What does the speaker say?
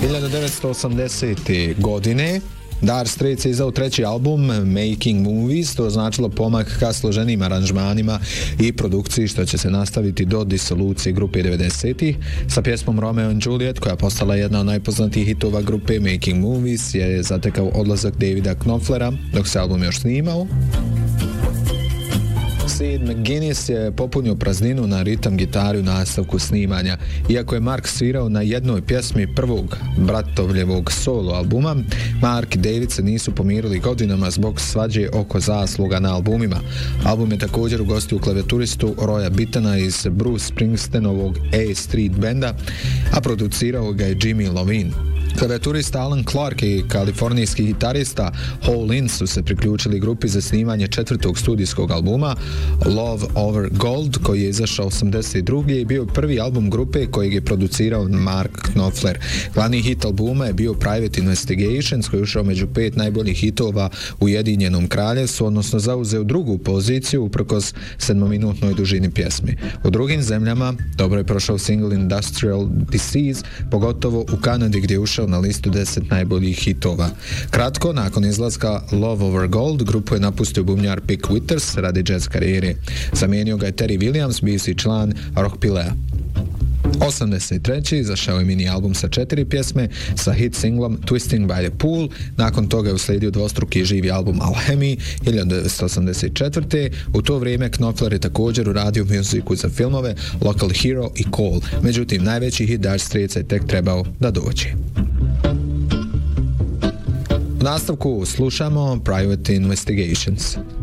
1980. godine Dire Straits je izdao treći album Making Movies, to značilo pomak ka složenim aranžmanima i produkciji što će se nastaviti do disolucije grupe 90-ih. Sa pjesmom Romeo and Juliet, koja postala jedna od najpoznatijih hitova grupe, Making Movies je zatekao odlazak Davida Knopflera dok se album još snimao. Sid McGuinness je popunio prazninu na ritam gitari u nastavku snimanja. Iako je Mark svirao na jednoj pjesmi prvog Bratovljevog solo albuma, Mark i David se nisu pomirili godinama zbog svađe oko zasluga na albumima. Album je također ugostio klavijaturistu Roya Bittana iz Bruce Springsteenovog A Street benda, a producirao ga je Jimmy Iovine. Klavijaturista Alan Clark i kalifornijski gitarista Hole In su se priključili grupi za snimanje četvrtog studijskog albuma Love Over Gold, koji je izašao 82. i bio prvi album grupe kojeg je producirao Mark Knopfler. Glavni hit albuma je bio Private Investigations, koji je ušao među 5 najboljih hitova u Ujedinjenom kraljevstvu, odnosno zauzeo drugu poziciju uprkos 7-minutnoj dužini pjesmi. U drugim zemljama dobro je prošao single Industrial Disease, pogotovo u Kanadi gdje je ušao na listu 10 najboljih hitova. Kratko nakon izlaska Love Over Gold, grupu je napustio bubnjar Pick Withers radi jazz karijere. Zamijenio ga je Terry Williams, bivši član Rockpilea. 83. izašao je mini album sa 4 pjesme sa hit singlom Twisting by the Pool. Nakon toga je uslijedio dvostruki živi album Alchemy 1984. U to vrijeme Knopfler je također uradio muziku za filmove Local Hero i Call. Međutim, najveći hit Dire Straits je tek trebao da dođe. U nastavku slušamo Private Investigations.